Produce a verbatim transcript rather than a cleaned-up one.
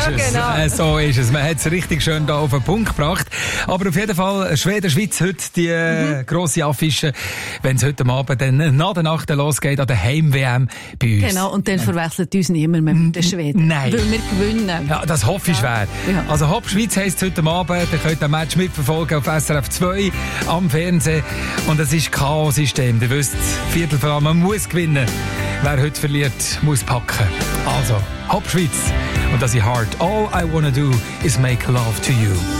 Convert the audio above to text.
ist Ja, es. genau. Äh, so ist es. Man hat es richtig schön da auf den Punkt gebracht. Aber auf jeden Fall Schweden-Schweiz heute die äh, Mhm. grosse Affische, wenn es heute Abend dann nach der Nacht losgeht an der Heim-W M bei uns. Genau, und dann verwechselt uns niemand mehr mit den Schweden. Nein. Weil wir gewinnen. Ja, das hoffe ich schwer. Ja. Also Hopp Schweiz heisst heute Abend, ihr könnt das Match mitverfolgen auf S R F zwei am Fernsehen. Und es ist Chaos-System. Ihr wisst, Viertel vor allem, man muss gewinnen. Wer heute verliert, muss packen. Also, Hopp Schweiz. Und das ist hard. All I wanna do is make love to you.